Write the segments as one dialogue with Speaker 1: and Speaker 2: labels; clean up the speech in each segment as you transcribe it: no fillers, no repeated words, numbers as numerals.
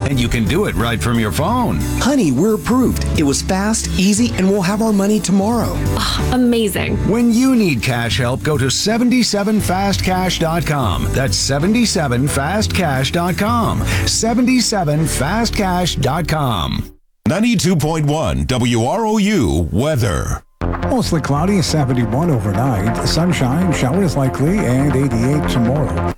Speaker 1: And you can do it right from your phone.
Speaker 2: Honey, we're approved. It was fast, easy, and we'll have our money tomorrow.
Speaker 3: Amazing.
Speaker 1: When you need cash help, go to 77fastcash.com. That's 77fastcash.com. 77fastcash.com.
Speaker 4: 92.1 WROU weather.
Speaker 5: Mostly cloudy, 71 overnight. Sunshine, showers likely, and 88 tomorrow.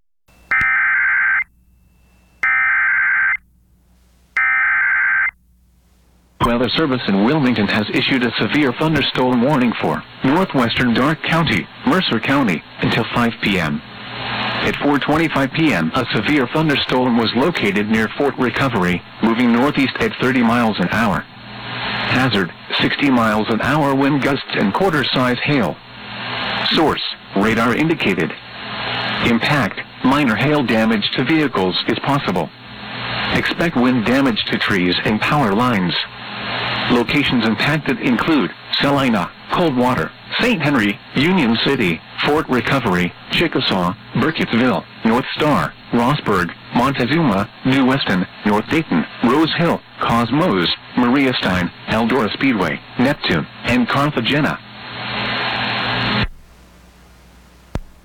Speaker 6: Weather Service in Wilmington has issued a severe thunderstorm warning for northwestern Darke County, Mercer County, until 5 p.m. At 4:25 p.m., a severe thunderstorm was located near Fort Recovery, moving northeast at 30 miles an hour. Hazard, 60 miles an hour wind gusts and quarter-size hail. Source, radar indicated. Impact, minor hail damage to vehicles is possible. Expect wind damage to trees and power lines. Locations impacted include Salina, Coldwater, St. Henry, Union City, Fort Recovery, Chickasaw, Burkittsville, North Star, Rossburg, Montezuma, New Weston, North Dayton, Rose Hill, Cosmos, Maria Stein, Eldora Speedway, Neptune, and Carthagena.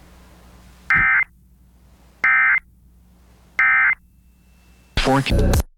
Speaker 6: Forecast.